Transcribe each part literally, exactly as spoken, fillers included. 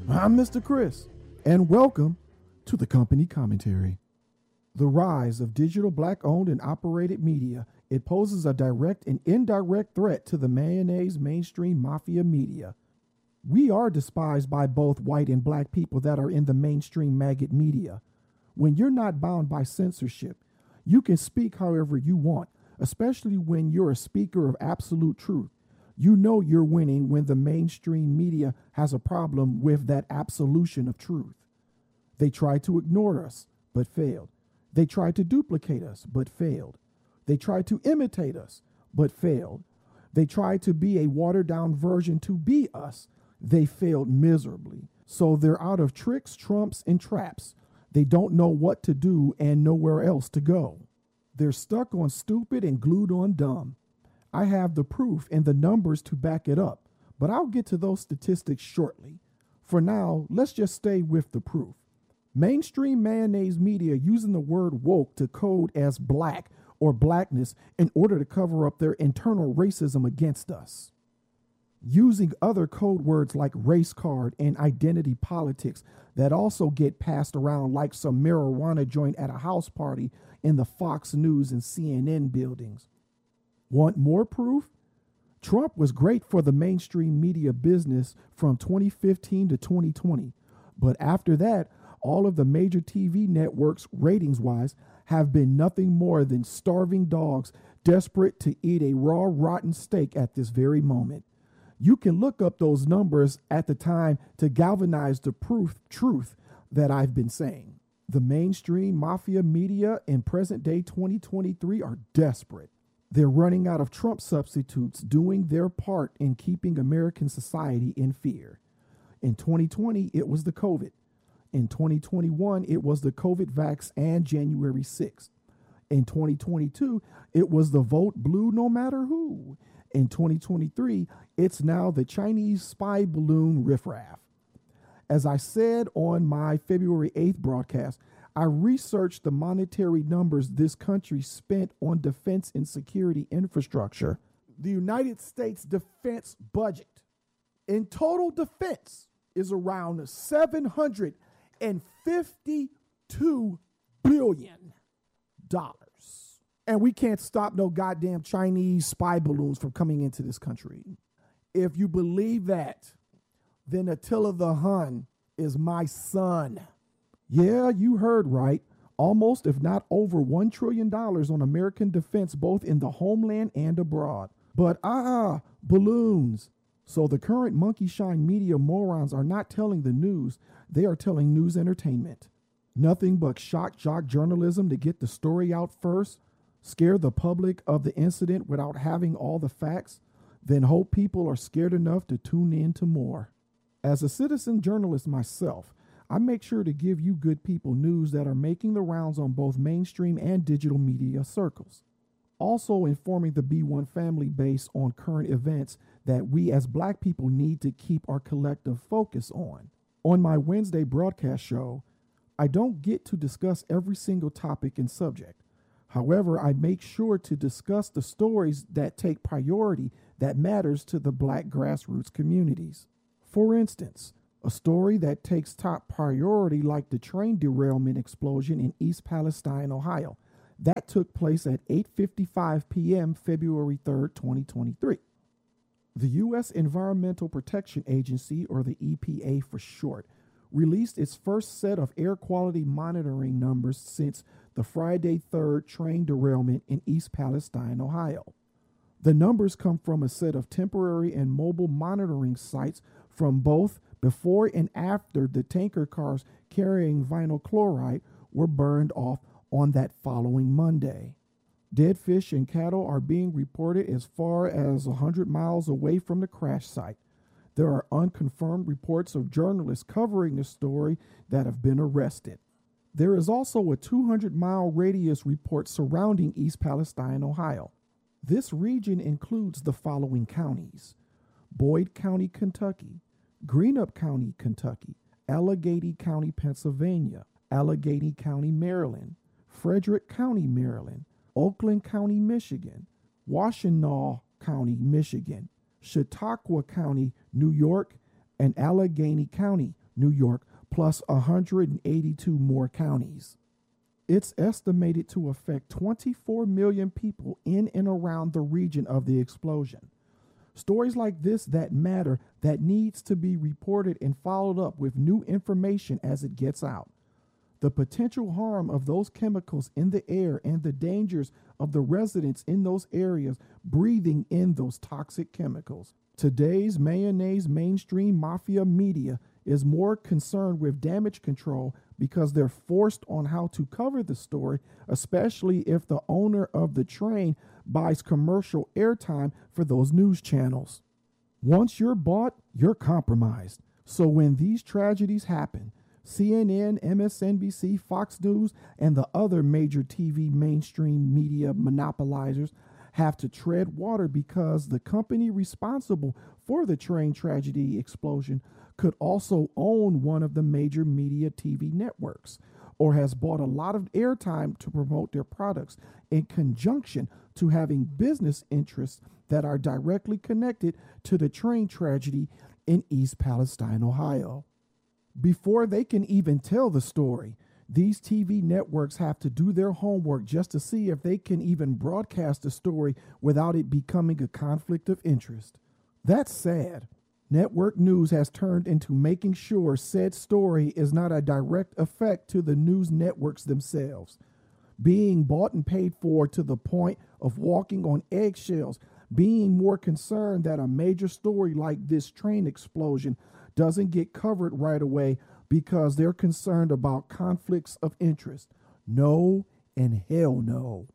I'm Mister Chris, and welcome to the Company Commentary. The rise of digital black-owned and operated media, it poses a direct and indirect threat to the mayonnaise mainstream mafia media. We are despised by both white and black people that are in the mainstream maggot media. When you're not bound by censorship, you can speak however you want, especially when you're a speaker of absolute truth. You know you're winning when the mainstream media has a problem with that absolution of truth. They tried to ignore us, but failed. They tried to duplicate us, but failed. They tried to imitate us, but failed. They tried to be a watered-down version to be us. They failed miserably. So they're out of tricks, trumps, and traps. They don't know what to do and nowhere else to go. They're stuck on stupid and glued on dumb. I have the proof and the numbers to back it up, but I'll get to those statistics shortly. For now, let's just stay with the proof. Mainstream mayonnaise media using the word woke to code as black or blackness in order to cover up their internal racism against us. Using other code words like race card and identity politics that also get passed around like some marijuana joint at a house party in the Fox News and C N N buildings. Want more proof? Trump was great for the mainstream media business from twenty fifteen to twenty twenty, but after that, all of the major T V networks, ratings-wise, have been nothing more than starving dogs desperate to eat a raw, rotten steak at this very moment. You can look up those numbers at the time to galvanize the proof truth that I've been saying. The mainstream mafia media in present-day twenty twenty-three are desperate. They're running out of Trump substitutes doing their part in keeping American society in fear. In twenty twenty, it was the COVID. In twenty twenty-one, it was the COVID vax and January sixth. In twenty twenty-two, it was the vote blue no matter who. In twenty twenty-three, it's now the Chinese spy balloon riffraff. As I said on my February eighth broadcast, I researched the monetary numbers this country spent on defense and security infrastructure. The United States defense budget in total defense is around seven hundred fifty-two billion dollars. And we can't stop no goddamn Chinese spy balloons from coming into this country. If you believe that, then Attila the Hun is my son. Yeah, you heard right. Almost, if not over, one trillion dollars on American defense, both in the homeland and abroad. But ah, uh-uh, balloons. So the current monkey shine media morons are not telling the news. They are telling news entertainment. Nothing but shock jock journalism to get the story out first, scare the public of the incident without having all the facts, then hope people are scared enough to tune in to more. As a citizen journalist myself, I make sure to give you good people news that are making the rounds on both mainstream and digital media circles. Also informing the B one family base on current events that we as black people need to keep our collective focus on. On my Wednesday broadcast show, I don't get to discuss every single topic and subject. However, I make sure to discuss the stories that take priority that matters to the black grassroots communities. For instance, a story that takes top priority like the train derailment explosion in East Palestine, Ohio. That took place at eight fifty-five p.m. February third, twenty twenty-three. The U S Environmental Protection Agency, or the E P A for short, released its first set of air quality monitoring numbers since the Friday third train derailment in East Palestine, Ohio. The numbers come from a set of temporary and mobile monitoring sites from both before and after the tanker cars carrying vinyl chloride were burned off on that following Monday. Dead fish and cattle are being reported as far as one hundred miles away from the crash site. There are unconfirmed reports of journalists covering the story that have been arrested. There is also a two hundred mile radius report surrounding East Palestine, Ohio. This region includes the following counties: Boyd County, Kentucky; Greenup County, Kentucky; Allegheny County, Pennsylvania; Allegheny County, Maryland; Frederick County, Maryland; Oakland County, Michigan; Washtenaw County, Michigan; Chautauqua County, New York; and Allegheny County, New York, plus one hundred eighty-two more counties. It's estimated to affect twenty-four million people in and around the region of the explosion. Stories like this that matter, that needs to be reported and followed up with new information as it gets out. The potential harm of those chemicals in the air and the dangers of the residents in those areas breathing in those toxic chemicals. Today's mayonnaise mainstream mafia media is more concerned with damage control because they're forced on how to cover the story, especially if the owner of the train buys commercial airtime for those news channels. Once you're bought, you're compromised. So when these tragedies happen, C N N, M S N B C, Fox News, and the other major T V mainstream media monopolizers have to tread water because the company responsible for the train tragedy explosion could also own one of the major media T V networks or has bought a lot of airtime to promote their products in conjunction to having business interests that are directly connected to the train tragedy in East Palestine, Ohio. Before they can even tell the story, these T V networks have to do their homework just to see if they can even broadcast the story without it becoming a conflict of interest. That's sad. Network news has turned into making sure said story is not a direct effect to the news networks themselves. Being bought and paid for to the point of walking on eggshells, being more concerned that a major story like this train explosion doesn't get covered right away because they're concerned about conflicts of interest. No and hell no.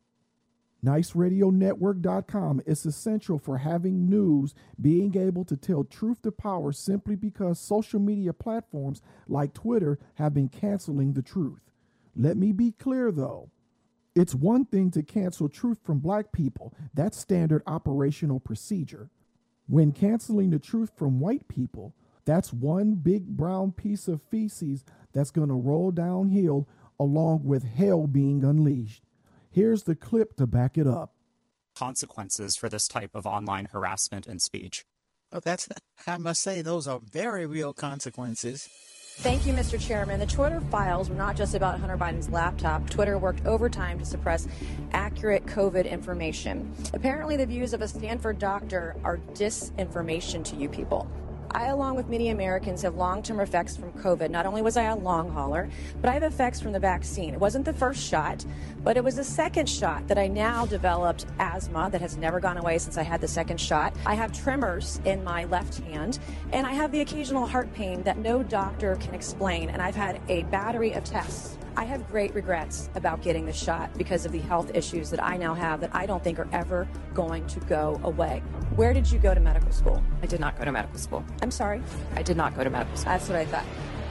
Nice Radio Network dot com is essential for having news being able to tell truth to power simply because social media platforms like Twitter have been canceling the truth. Let me be clear though. It's one thing to cancel truth from black people. That's standard operational procedure. When canceling the truth from white people, that's one big brown piece of feces that's going to roll downhill along with hell being unleashed. Here's the clip to back it up. Consequences for this type of online harassment and speech. Oh, that's, I must say, those are very real consequences. Thank you, Mister Chairman. The Twitter files were not just about Hunter Biden's laptop. Twitter worked overtime to suppress accurate COVID information. Apparently, the views of a Stanford doctor are disinformation to you people. I, along with many Americans, have long-term effects from COVID. Not only was I a long hauler, but I have effects from the vaccine. It wasn't the first shot, but it was the second shot that I now developed asthma that has never gone away since I had the second shot. I have tremors in my left hand, and I have the occasional heart pain that no doctor can explain, and I've had a battery of tests. I have great regrets about getting the shot because of the health issues that I now have that I don't think are ever going to go away. Where did you go to medical school? I did not go to medical school. I'm sorry? I did not go to medical school. That's what I thought.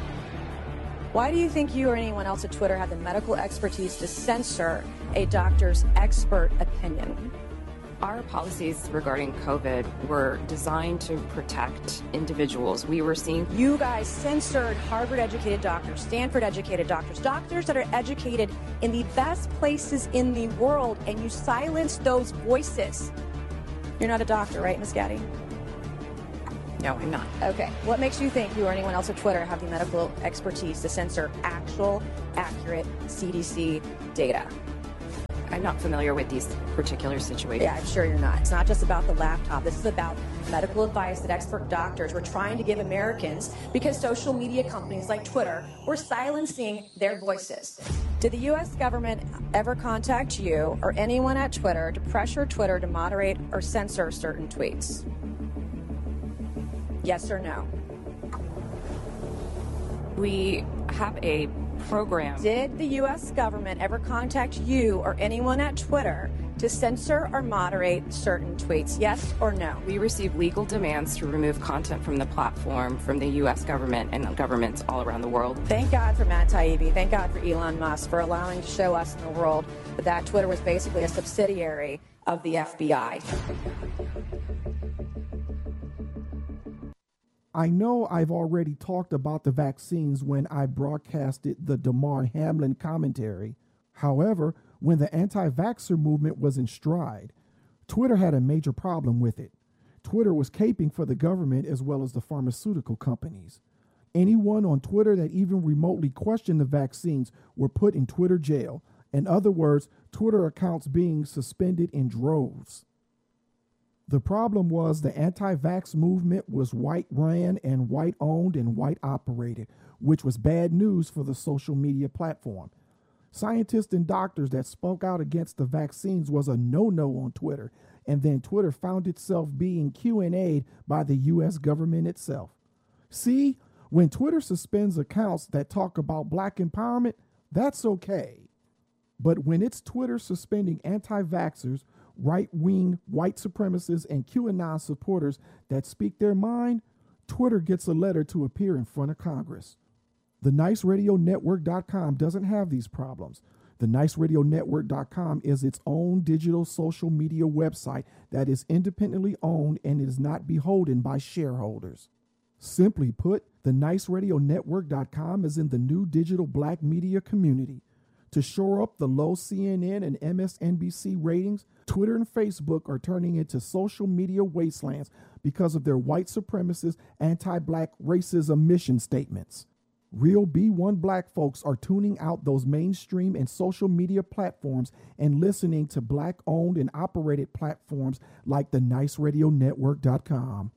Why do you think you or anyone else at Twitter have the medical expertise to censor a doctor's expert opinion? Our policies regarding COVID were designed to protect individuals. We were seeing... You guys censored Harvard-educated doctors, Stanford-educated doctors, doctors that are educated in the best places in the world, and you silenced those voices. You're not a doctor, right, Miz Gaddy? No, I'm not. Okay. What makes you think you or anyone else at Twitter have the medical expertise to censor actual, accurate C D C data? I'm not familiar with these particular situations. Yeah, I'm sure you're not. It's not just about the laptop. This is about medical advice that expert doctors were trying to give Americans because social media companies like Twitter were silencing their voices. Did the U S government ever contact you or anyone at Twitter to pressure Twitter to moderate or censor certain tweets? Yes or no? We have a program. Did the U S government ever contact you or anyone at Twitter to censor or moderate certain tweets? Yes or no? We receive legal demands to remove content from the platform from the U S government and governments all around the world. Thank God for Matt Taibbi. Thank God for Elon Musk for allowing to show us in the world that, that Twitter was basically a subsidiary of the F B I. I know I've already talked about the vaccines when I broadcasted the Damar Hamlin commentary. However, when the anti-vaxxer movement was in stride, Twitter had a major problem with it. Twitter was caping for the government as well as the pharmaceutical companies. Anyone on Twitter that even remotely questioned the vaccines were put in Twitter jail. In other words, Twitter accounts being suspended in droves. The problem was the anti-vax movement was white-ran and white-owned and white-operated, which was bad news for the social media platform. Scientists and doctors that spoke out against the vaccines was a no-no on Twitter, and then Twitter found itself being Q and A'd by the U S government itself. See, when Twitter suspends accounts that talk about black empowerment, that's okay. But when it's Twitter suspending anti-vaxxers, right-wing white supremacists, and QAnon supporters that speak their mind, Twitter gets a letter to appear in front of Congress. The Nice Radio Network dot com doesn't have these problems. The Nice Radio Network dot com is its own digital social media website that is independently owned and is not beholden by shareholders. Simply put, the Nice Radio Network dot com is in the new digital black media community. To shore up the low C N N and M S N B C ratings, Twitter and Facebook are turning into social media wastelands because of their white supremacist, anti-black racism mission statements. Real B one black folks are tuning out those mainstream and social media platforms and listening to black-owned and operated platforms like the Nice Radio Network dot com.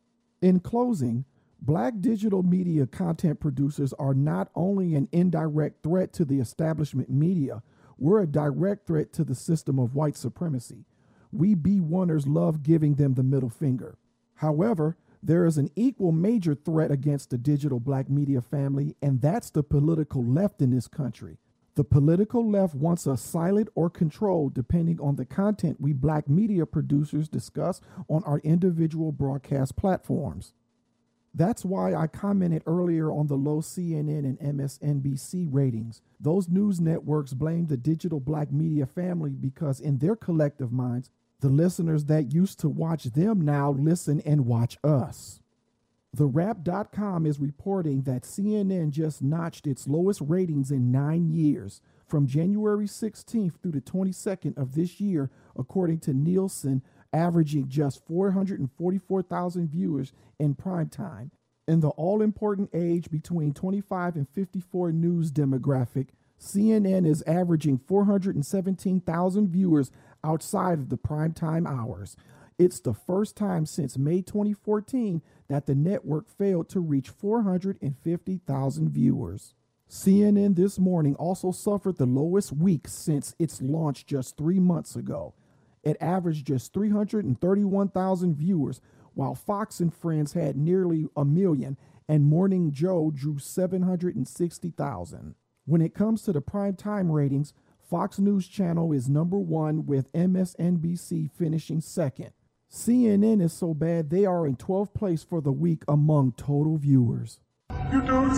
In closing, black digital media content producers are not only an indirect threat to the establishment media, we're a direct threat to the system of white supremacy. We B one-ers love giving them the middle finger. However, there is an equal major threat against the digital black media family, and that's the political left in this country. The political left wants us silent or controlled depending on the content we black media producers discuss on our individual broadcast platforms. That's why I commented earlier on the low C N N and M S N B C ratings. Those news networks blame the digital black media family because in their collective minds, the listeners that used to watch them now listen and watch us. The Wrap dot com is reporting that C N N just notched its lowest ratings in nine years, from January sixteenth through the twenty-second of this year, according to Nielsen, averaging just four hundred forty-four thousand viewers in prime time. In the all-important age between twenty-five and fifty-four news demographic, C N N is averaging four hundred seventeen thousand viewers outside of the primetime hours. It's the first time since May twenty fourteen that the network failed to reach four hundred fifty thousand viewers. C N N This Morning also suffered the lowest week since its launch just three months ago. It averaged just three hundred thirty-one thousand viewers, while Fox and Friends had nearly a million, and Morning Joe drew seven hundred sixty thousand. When it comes to the primetime ratings, Fox News Channel is number one, with M S N B C finishing second. C N N is so bad they are in twelfth place for the week among total viewers. You don't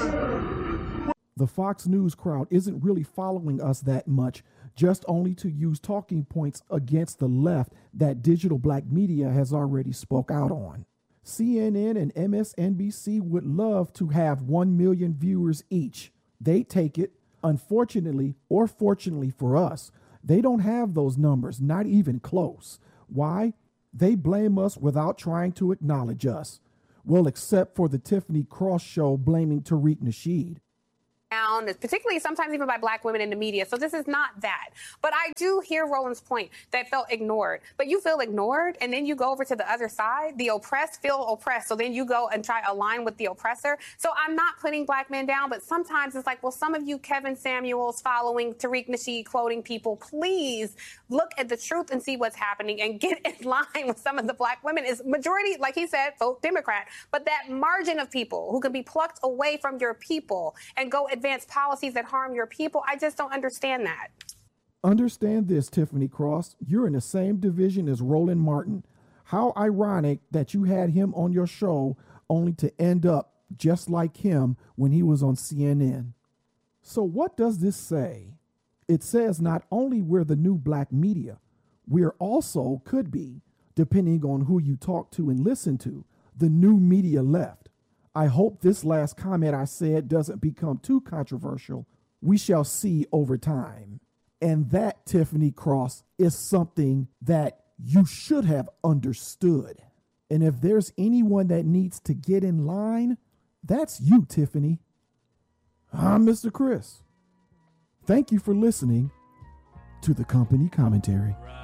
say. The Fox News crowd isn't really following us that much, just only to use talking points against the left that digital black media has already spoke out on. C N N and M S N B C would love to have one million viewers each. They take it. Unfortunately, or fortunately for us, they don't have those numbers, not even close. Why? They blame us without trying to acknowledge us. Well, except for the Tiffany Cross show blaming Tariq Nasheed. Particularly sometimes even by black women in the media. So this is not that. But I do hear Roland's point that felt ignored. But you feel ignored and then you go over to the other side. The oppressed feel oppressed. So then you go and try to align with the oppressor. So I'm not putting black men down, but sometimes it's like, well, some of you Kevin Samuels following Tariq Nasheed quoting people, please look at the truth and see what's happening and get in line with some of the black women. Is majority, like he said, vote Democrat. But that margin of people who can be plucked away from your people and go advance policies that harm your people, I just don't understand that. Understand this, Tiffany Cross. You're in the same division as Roland Martin. How ironic that you had him on your show only to end up just like him when he was on C N N. So what does this say? It says not only we're the new black media, we're also, could be, depending on who you talk to and listen to, the new media left. I hope this last comment I said doesn't become too controversial. We shall see over time. And that, Tiffany Cross, is something that you should have understood. And if there's anyone that needs to get in line, That's you, Tiffany. I'm Mister Chris. Thank you for listening to the company commentary.